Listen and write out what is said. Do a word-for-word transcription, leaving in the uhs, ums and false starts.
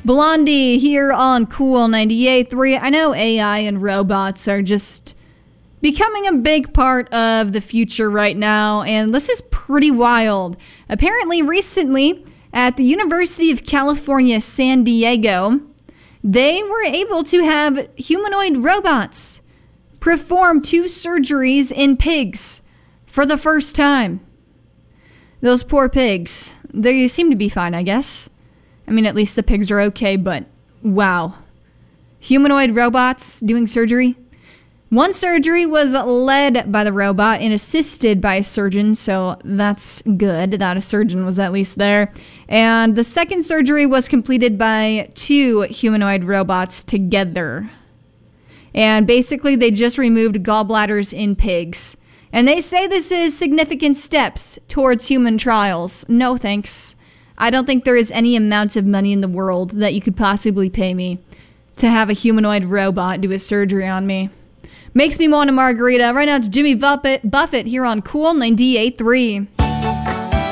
Blondie here on Cool ninety-eight point three. I know A I and robots are just becoming a big part of the future right now, and this is pretty wild. Apparently, recently, at the University of California, San Diego, they were able to have humanoid robots perform two surgeries in pigs for the first time. Those poor pigs. They seem to be fine, I guess. I mean, at least the pigs are okay, but wow. Humanoid robots doing surgery? One surgery was led by the robot and assisted by a surgeon, so that's good that a surgeon was at least there. And the second surgery was completed by two humanoid robots together. And basically, they just removed gallbladders in pigs. And they say this is significant steps towards human trials. No thanks. I don't think there is any amount of money in the world that you could possibly pay me to have a humanoid robot do a surgery on me. Makes me want a margarita. Right now it's Jimmy Buffett, Buffett here on Cool ninety-eight point three.